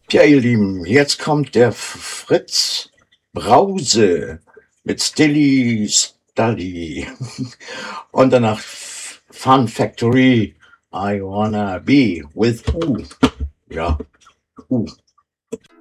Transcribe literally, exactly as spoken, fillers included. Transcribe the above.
Ja, ihr Lieben, jetzt kommt der Fritz Brause mit Stilly Stully und danach Fun Factory. I wanna be with U. Ja, U.